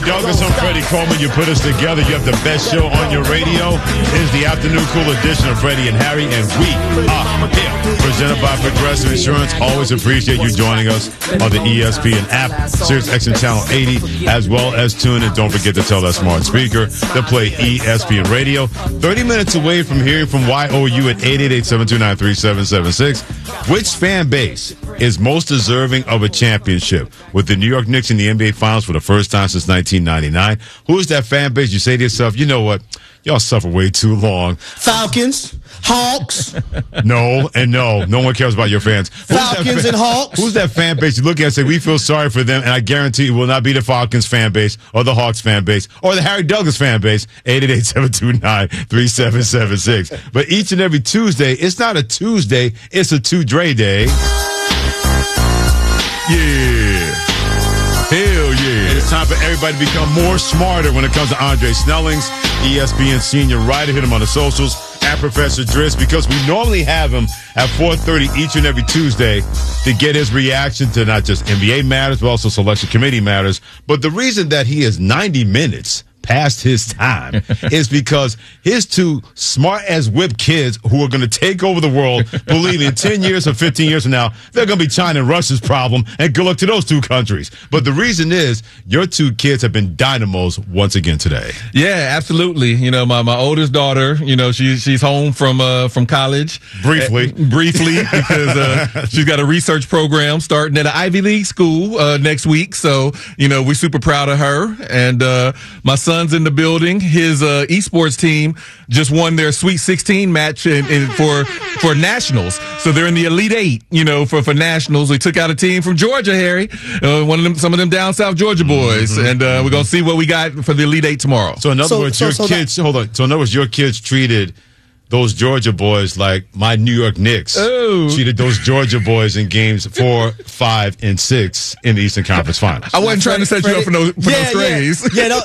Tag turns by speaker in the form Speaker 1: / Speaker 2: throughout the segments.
Speaker 1: Douglas. I'm Freddie Coleman. You put us together. You have the best show on your radio. It is the afternoon cool edition of Freddie and Harry, and we are here. Presented by Progressive Insurance. Always appreciate you joining us on the ESPN app, Sirius XM Channel 80, as well as tune in. Don't forget to tell that smart speaker to play ESPN Radio. 30 minutes away from hearing from YOU at 888-729-3776. Which fan base is most deserving of a championship? With the New York Knicks in the NBA Finals for the first time since 1999. Who is that fan base? You say to yourself, you know what? Y'all suffer way too long.
Speaker 2: Falcons, Hawks.
Speaker 1: No, and no. No one cares about your fans.
Speaker 2: Falcons and Hawks.
Speaker 1: Who's that fan base you look at and say, we feel sorry for them, and I guarantee it will not be the Falcons fan base or the Hawks fan base or the Harry Douglas fan base, 888-729-3776. But each and every Tuesday, it's not a Tuesday, it's a two-Dre day. Yeah. Hell yeah. And it's time for everybody to become more smarter when it comes to Andre Snellings, ESPN senior writer. Hit him on the socials at Professor Driss, because we normally have him at 4:30 each and every Tuesday to get his reaction to not just NBA matters, but also selection committee matters. But the reason that he is 90 minutes past his time is because his two smart-as-whip kids who are going to take over the world, believe me, in 10 years or 15 years from now, they're going to be China and Russia's problem, and good luck to those two countries. But the reason is your two kids have been dynamos once again today.
Speaker 3: Yeah, absolutely. You know, my oldest daughter, you know, she's home from college.
Speaker 1: Briefly,
Speaker 3: because she's got a research program starting at an Ivy League school next week. So, you know, we're super proud of her. And my son's in the building. His esports team just won their Sweet 16 match for nationals. So they're in the Elite Eight, you know, for nationals. We took out a team from Georgia, Harry. Some of them down south Georgia boys. And we're going to see what we got for the Elite Eight tomorrow.
Speaker 1: So in other words, your kids, hold on. So in other words, your kids treated those Georgia boys like my New York Knicks treated those Georgia boys in games 4, 5, and 6 in the Eastern Conference Finals.
Speaker 3: I wasn't trying to set you up for those strays.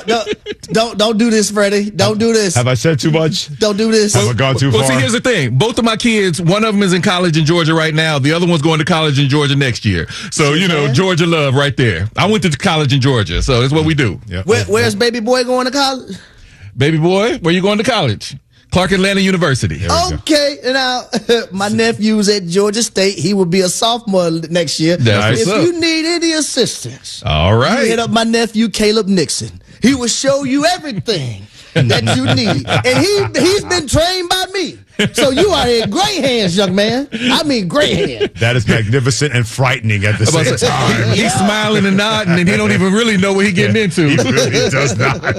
Speaker 2: Don't do this, Freddie. Don't do this.
Speaker 1: Have I said too much?
Speaker 2: Don't do this.
Speaker 1: Have I gone too far?
Speaker 3: Well, see, here's the thing. Both of my kids, one of them is in college in Georgia right now. The other one's going to college in Georgia next year. So, you know, Georgia love right there. I went to college in Georgia, so that's what we do.
Speaker 1: Yep.
Speaker 2: Where's baby boy going to college?
Speaker 3: Baby boy, where you going to college? Clark Atlanta University.
Speaker 2: Okay, now my nephew's at Georgia State. He will be a sophomore next year.
Speaker 3: If
Speaker 2: you need any assistance,
Speaker 3: all right,
Speaker 2: you hit up my nephew Caleb Nixon. He will show you everything that you need, and he's been trained by me. So you are in great hands, young man. I mean, great hands.
Speaker 1: That is magnificent and frightening at the same time.
Speaker 3: He's smiling and nodding, and he don't even really know what he's getting into.
Speaker 1: He really does not.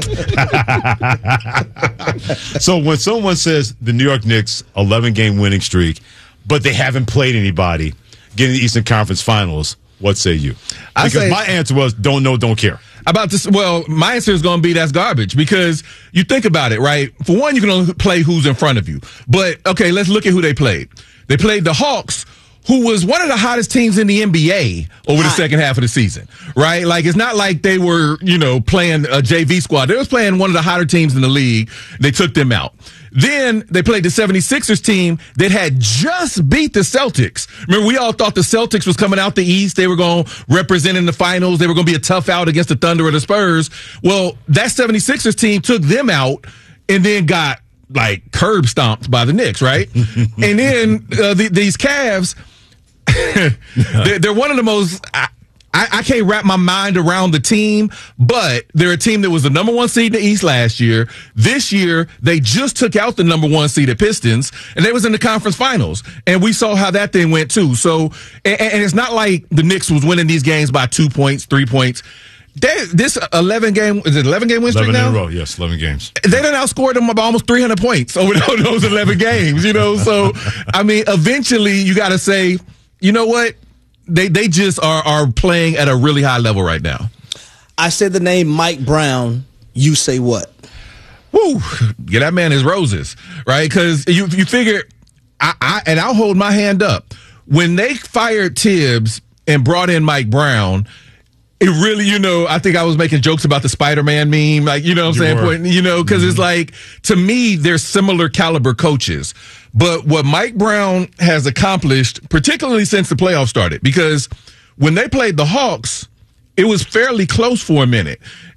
Speaker 1: So when someone says the New York Knicks 11-game winning streak, but they haven't played anybody getting the Eastern Conference Finals, what say you? Because my answer was don't know, don't care.
Speaker 3: About this, well, my answer is going to be that's garbage, because you think about it, right? For one, you can only play who's in front of you. But, okay, let's look at who they played. They played the Hawks, who was one of the hottest teams in the NBA over the second half of the season, right? Like, it's not like they were, you know, playing a JV squad. They was playing one of the hotter teams in the league. They took them out. Then they played the 76ers team that had just beat the Celtics. Remember, we all thought the Celtics was coming out the East. They were going to represent in the finals. They were going to be a tough out against the Thunder or the Spurs. Well, that 76ers team took them out and then got, like, curb stomped by the Knicks, right? And then these Cavs, they're one of the most... I can't wrap my mind around the team, but they're a team that was the number 1 seed in the East last year. This year, they just took out the number 1 seed at Pistons, and they was in the conference finals. And we saw how that thing went, too. So, and it's not like the Knicks was winning these games by 2 points, 3 points. This 11-game, is it 11-game win streak now?
Speaker 1: 11 in a row, yes, 11 games.
Speaker 3: They done outscored them by almost 300 points over those 11 games, you know? So, I mean, eventually, you got to say, you know what? They just are playing at a really high level right now.
Speaker 2: I said the name Mike Brown. You say what?
Speaker 3: Woo! Get that man his roses, right? Because you figure, I'll hold my hand up. When they fired Tibbs and brought in Mike Brown, it really, you know, I think I was making jokes about the Spider-Man meme, like, you know what I'm saying? You know, because it's like, to me, they're similar caliber coaches. But what Mike Brown has accomplished, particularly since the playoffs started, because when they played the Hawks, it was fairly close for a minute.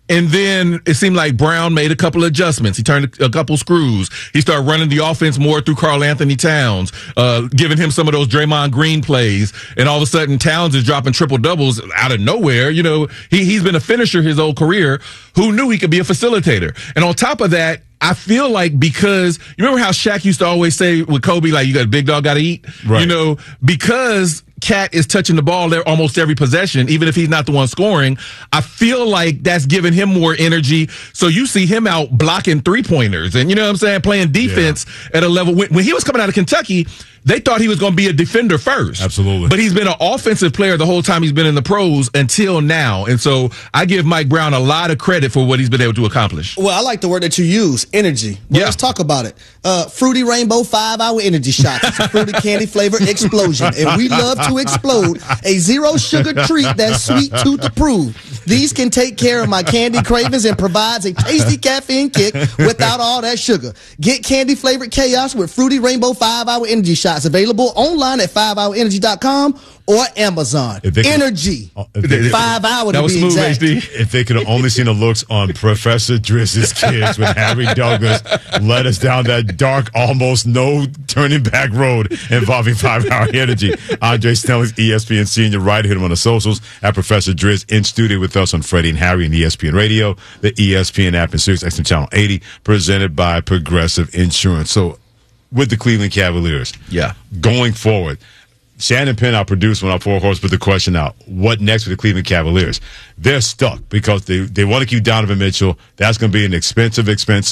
Speaker 3: And then it seemed like Brown made a couple of adjustments. He turned a couple screws. He started running the offense more through Karl Anthony Towns, giving him some of those Draymond Green plays. And all of a sudden, Towns is dropping triple doubles out of nowhere. You know, he's been a finisher his whole career. Who knew he could be a facilitator? And on top of that, I feel like because you remember how Shaq used to always say with Kobe, like, you got a big dog, got to eat,
Speaker 1: right.
Speaker 3: You know, because Cat is touching the ball there almost every possession, even if he's not the one scoring. I feel like that's giving him more energy. So you see him out blocking 3-pointers and, you know what I'm saying, playing defense at a level. When he was coming out of Kentucky, they thought he was going to be a defender first.
Speaker 1: Absolutely.
Speaker 3: But he's been an offensive player the whole time he's been in the pros until now. And so I give Mike Brown a lot of credit for what he's been able to accomplish.
Speaker 2: Well, I like the word that you use, energy. Well, let's talk about it. Fruity Rainbow 5-hour energy shots. It's a fruity candy flavor explosion. And we love to explode a zero sugar treat that's sweet tooth approved. These can take care of my candy cravings and provides a tasty caffeine kick without all that sugar. Get candy flavored chaos with Fruity Rainbow 5-hour energy shots. Available online at 5hourenergy.com or Amazon. Energy. 5 hour to be exact.
Speaker 1: If they could have only seen the looks on Professor Drizz's kids with Harry Douglas led us down that dark, almost no turning back road involving 5-hour energy. Andre Snelling's ESPN senior writer. Hit him on the socials at Professor Driz, in studio with us on Freddie and Harry and ESPN Radio, the ESPN app, and Sirius XM Channel 80, presented by Progressive Insurance. So, with the Cleveland Cavaliers, going forward, Shannon Penn, our producer, when our four horse put the question out, what next with the Cleveland Cavaliers? They're stuck because they want to keep Donovan Mitchell. That's going to be an expensive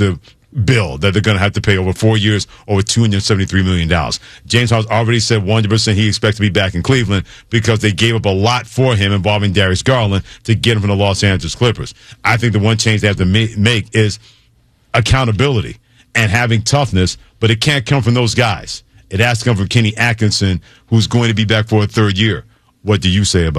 Speaker 1: bill that they're going to have to pay over 4 years, over $273 million. James Harden already said 100% he expects to be back in Cleveland because they gave up a lot for him involving Darius Garland to get him from the Los Angeles Clippers. I think the one change they have to make is accountability and having toughness, but it can't come from those guys. It has to come from Kenny Atkinson, who's going to be back for a third year. What do you say about